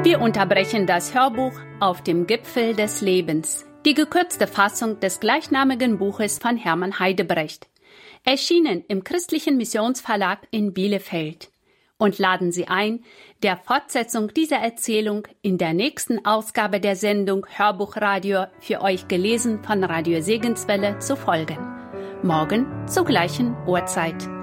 Wir unterbrechen das Hörbuch auf dem Gipfel des Lebens, die gekürzte Fassung des gleichnamigen Buches von Hermann Heidebrecht, erschienen im Christlichen Missionsverlag in Bielefeld, und laden Sie ein, der Fortsetzung dieser Erzählung in der nächsten Ausgabe der Sendung Hörbuchradio für euch gelesen von Radio Segenswelle zu folgen. Morgen zur gleichen Uhrzeit.